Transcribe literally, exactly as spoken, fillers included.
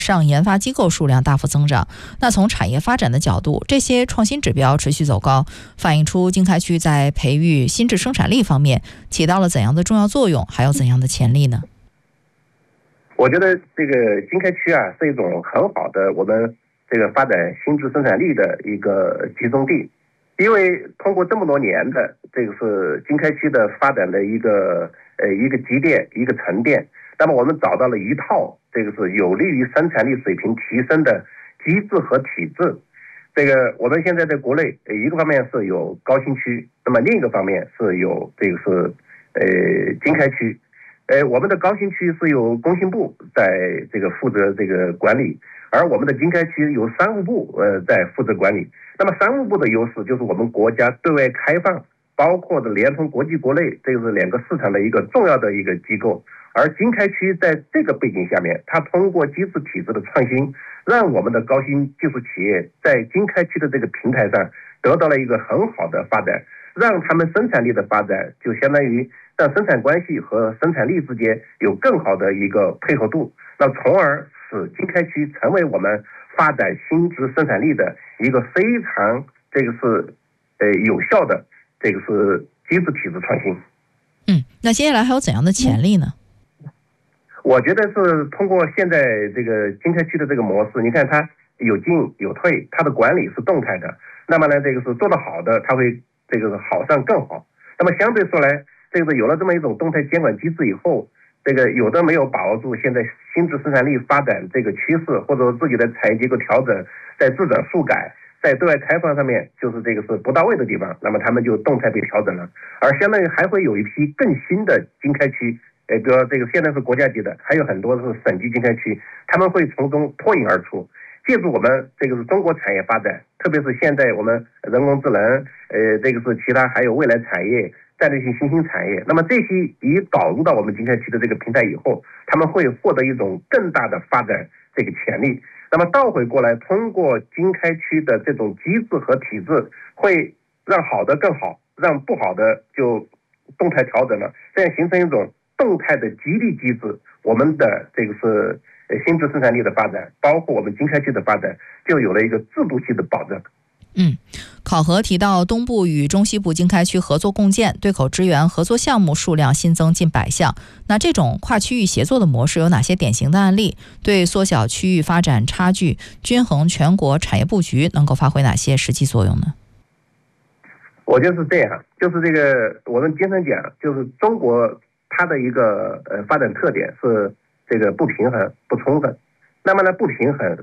上研发机构数量大幅增长。那从产业发展的角度，这些创新指标持续走高，反映出经开区在培育新质生产力方面起到了怎样的重要作用，还有怎样的潜力呢？ 我觉得这个经开区啊是一种很好的我们这个发展新质生产力的一个集中地，因为通过这么多年的这个是经开区的发展的一个呃一个积淀一个沉淀，那么我们找到了一套这个是有利于生产力水平提升的机制和体制。这个我们现在在国内一个方面是有高新区，那么另一个方面是有这个是呃经开区。呃，我们的高新区是由工信部在这个负责这个管理，而我们的经开区由商务部呃在负责管理。那么商务部的优势就是我们国家对外开放，包括的连通国际国内这个是两个市场的一个重要的一个机构。而经开区在这个背景下面，它通过机制体制的创新，让我们的高新技术企业在经开区的这个平台上得到了一个很好的发展，让他们生产力的发展就相当于让生产关系和生产力之间有更好的一个配合度，那从而使经开区成为我们发展新质生产力的一个非常这个是呃有效的这个是机制体制创新。 嗯，那接下来还有怎样的潜力呢？ 我觉得是通过现在这个经开区的这个模式，你看它有进有退，它的管理是动态的，那么呢这个是做得好的，它会这个好上更好。那么相对说来，这个有了这么一种动态监管机制以后，这个有的没有把握住现在新质生产力发展这个趋势，或者说自己的产业结构调整，在自转速改，在对外开放上面就是这个是不到位的地方，那么他们就动态被调整了。而相当于还会有一批更新的经开区，呃，比如这个现在是国家级的，还有很多是省级经开区，他们会从中脱颖而出，借助我们这个是中国产业发展，特别是现在我们人工智能，呃，这个是其他还有未来产业、战略性新兴产业，那么这些一导入到我们经开区的这个平台以后，他们会获得一种更大的发展这个潜力。那么倒回过来，通过经开区的这种机制和体制，会让好的更好，让不好的就动态调整了，这样形成一种动态的激励机制，我们的这个是呃新质生产力的发展，包括我们经开区的发展，就有了一个制度性的保证。 嗯，考核提到东部与中西部经开区合作共建，对口支援合作项目数量新增近百项。那这种跨区域协作的模式有哪些典型的案例？对缩小区域发展差距、均衡全国产业布局能够发挥哪些实际作用呢？ 我觉得是这样，就是这个我们经常讲，就是中国它的一个呃发展特点是这个不平衡、不充分。那么呢，不平衡